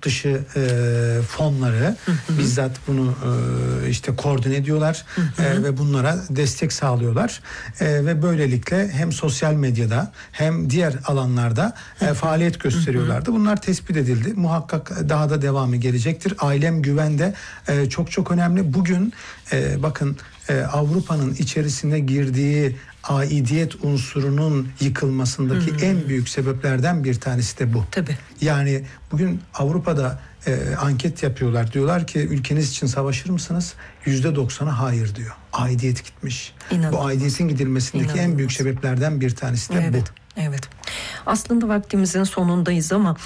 dışı fonları bizzat bunu işte koordine ediyorlar ve bunlara destek sağlıyorlar ve böylelikle hem sosyal medyada hem diğer alanlarda faaliyet gösteriyorlardı. Bunlar tespit edildi. Muhakkak daha da devamı gelecektir. Ailem güvende çok çok önemli. Bugün bakın Avrupa'nın içerisine girdiği aidiyet unsurunun yıkılmasındaki en büyük sebeplerden bir tanesi de bu. Tabii. Yani bugün Avrupa'da anket yapıyorlar. Diyorlar ki ülkeniz için savaşır mısınız? %90'ı hayır diyor. Aidiyet gitmiş. İnanılmaz. Bu aidiyetin gidilmesindeki en büyük sebeplerden bir tanesi de bu. Evet. Aslında vaktimizin sonundayız ama